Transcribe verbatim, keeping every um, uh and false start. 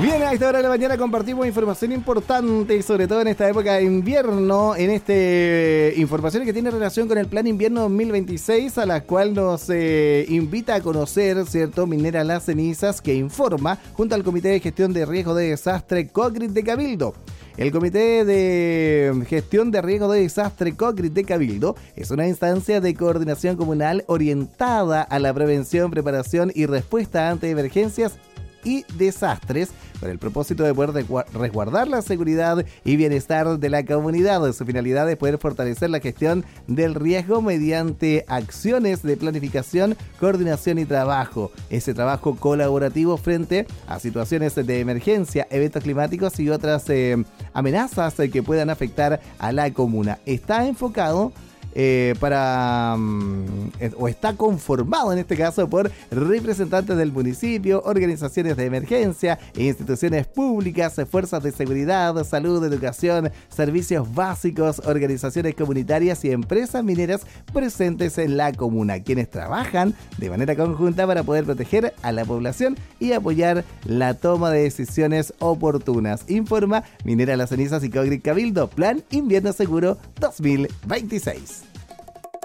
Bien, a esta hora de la mañana compartimos información importante, sobre todo en esta época de invierno, en este información que tiene relación con el Plan Invierno dos mil veintiséis, a la cual nos eh, invita a conocer, ¿cierto?, Minera Las Cenizas, que informa junto al Comité de Gestión de Riesgo de Desastre COGRID de Cabildo. El Comité de Gestión de Riesgo de Desastre COGRID de Cabildo es una instancia de coordinación comunal orientada a la prevención, preparación y respuesta ante emergencias y desastres, con el propósito de poder resguardar la seguridad y bienestar de la comunidad. Su finalidad es poder fortalecer la gestión del riesgo mediante acciones de planificación, coordinación y trabajo. Ese trabajo colaborativo frente a situaciones de emergencia, eventos climáticos y otras eh, amenazas eh, que puedan afectar a la comuna. Está enfocado Eh, para um, o está conformado en este caso por representantes del municipio, organizaciones de emergencia, instituciones públicas, fuerzas de seguridad, salud, educación, servicios básicos, organizaciones comunitarias y empresas mineras presentes en la comuna, quienes trabajan de manera conjunta para poder proteger a la población y apoyar la toma de decisiones oportunas. Informa Minera Las Cenizas y COGRID Cabildo, Plan Invierno Seguro dos mil veintiséis.